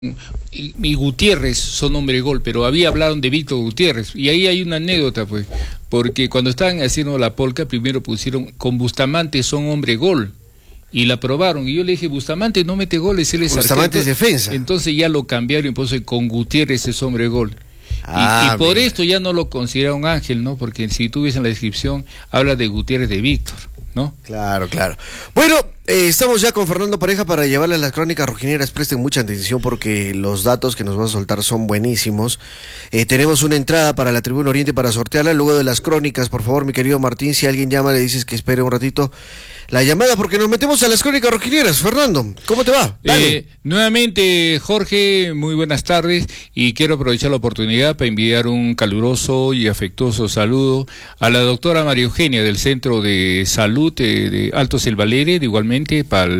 y Gutiérrez son hombre gol, pero hablaron de Víctor Gutiérrez, y ahí hay una anécdota, pues, porque cuando estaban haciendo la polca, primero pusieron con Bustamante son hombre gol, y la probaron, y yo le dije, Bustamante no mete goles, él es Bustamante es defensa. Entonces ya lo cambiaron, y pues con Gutiérrez es hombre gol. Y por esto ya no lo considera un ángel, ¿no? Porque si tú ves en la descripción, habla de Gutiérrez de Víctor, ¿no? Claro, claro. Bueno, estamos ya con Fernando Pareja para llevarles las crónicas rojineras. Presten mucha atención porque los datos que nos va a soltar son buenísimos. Tenemos una entrada para la Tribuna Oriente para sortearla luego de las crónicas. Por favor, mi querido Martín, si alguien llama, le dices que espere un ratito la llamada porque nos metemos a las crónicas rojineras. Fernando, ¿cómo te va? Nuevamente, Jorge, muy buenas tardes, y quiero aprovechar la oportunidad para enviar un caluroso y afectuoso saludo a la doctora María Eugenia del Centro de Salud de Alto Selvalere, igualmente para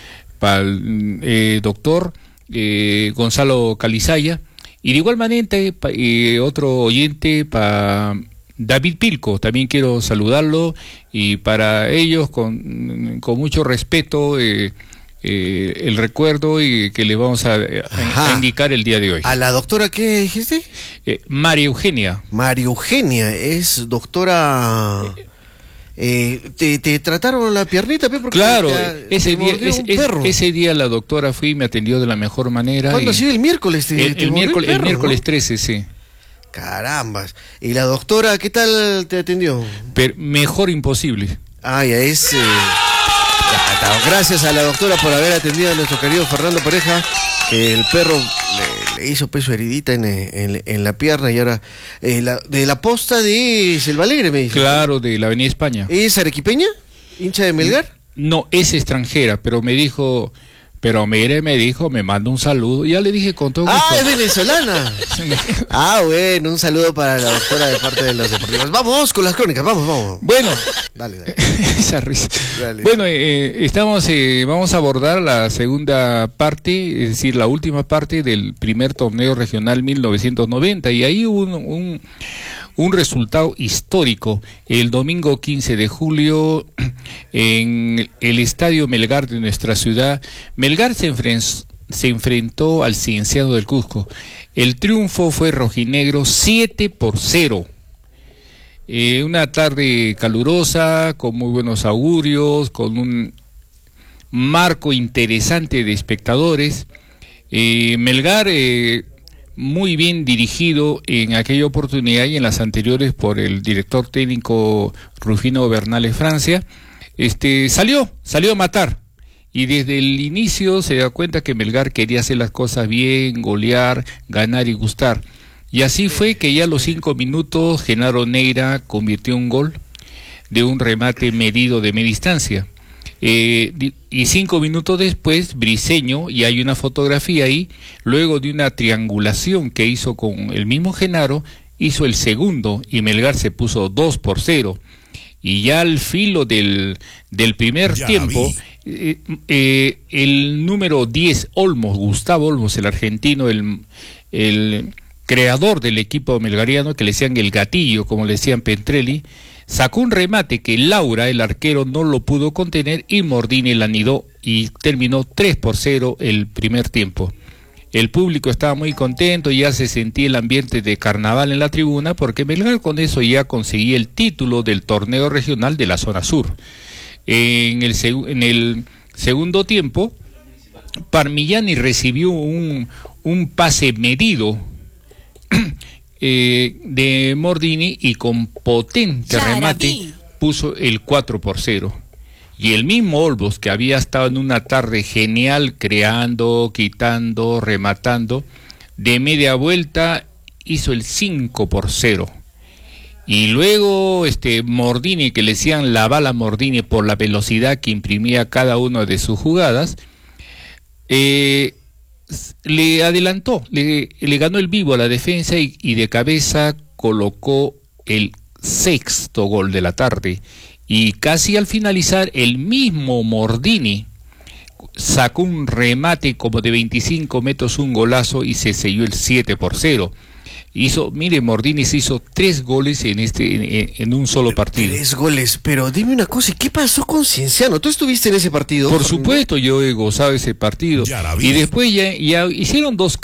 el doctor Gonzalo Calizaya, y de igual manera otro oyente para David Pilco, también quiero saludarlo, y para ellos con mucho respeto el recuerdo y que le vamos a indicar el día de hoy. ¿A la doctora qué dijiste? María Eugenia. María Eugenia es doctora... ¿te trataron la piernita? Porque claro, ese día la doctora fui y me atendió de la mejor manera. ¿Cuándo ha sido? ¿El miércoles? El miércoles 13, sí. Carambas. ¿Y la doctora qué tal te atendió? Mejor imposible. Ya es... Gracias a la doctora por haber atendido a nuestro querido Fernando Pareja, que el perro le hizo peso heridita en la pierna, y ahora de la posta de Selvalere, me dice. Claro, de la Avenida España. ¿Es arequipeña? ¿Hincha de Melgar? No, es extranjera, pero me dijo, me mandó un saludo, y ya le dije con todo gusto. ¡Ah, es venezolana! Bueno, un saludo para la doctora de parte de los deportivos. Vamos con las crónicas, vamos. Bueno, dale. Esa risa. Dale. Bueno, vamos a abordar la segunda parte, es decir, la última parte del primer torneo regional 1990, y ahí hubo un resultado histórico. El domingo 15 de julio, en el Estadio Melgar de nuestra ciudad, Melgar se enfrentó al Cienciano del Cusco. El triunfo fue rojinegro 7-0. Una tarde calurosa, con muy buenos augurios, con un marco interesante de espectadores. Melgar... muy bien dirigido en aquella oportunidad y en las anteriores por el director técnico Rufino Bernales Francia, salió a matar, y desde el inicio se da cuenta que Melgar quería hacer las cosas bien, golear, ganar y gustar, y así fue que ya a los 5 minutos Genaro Neira convirtió un gol de un remate medido de media distancia. Y 5 minutos después, Briceño, y hay una fotografía ahí, luego de una triangulación que hizo con el mismo Genaro, hizo el segundo, y Melgar se puso 2-0. Y ya al filo del primer tiempo, el número 10, Gustavo Olmos, el argentino, el creador del equipo melgariano, que le decían el gatillo, como le decían Pentrelli, sacó un remate que Laura, el arquero, no lo pudo contener, y Mordini la anidó, y terminó 3-0 el primer tiempo. El público estaba muy contento, ya se sentía el ambiente de carnaval en la tribuna, porque Melgar con eso ya conseguía el título del torneo regional de la zona sur. En el segundo tiempo, Parmigiani recibió un pase medido de Mordini, y con potente remate puso el 4-0. Y el mismo Olmos, que había estado en una tarde genial creando, quitando, rematando, de media vuelta hizo el 5-0. Y luego Mordini, que le decían la bala Mordini por la velocidad que imprimía cada una de sus jugadas, le adelantó, le ganó el vivo a la defensa, y de cabeza colocó el 6º gol de la tarde. Y casi al finalizar, el mismo Mordini sacó un remate como de 25 metros, un golazo, y se selló el 7-0. Mire, Mordinis hizo 3 goles en un solo partido. 3 goles, pero dime una cosa, ¿y qué pasó con Cienciano? ¿Tú estuviste en ese partido? Por supuesto, yo he gozado ese partido. Y después ya hicieron 2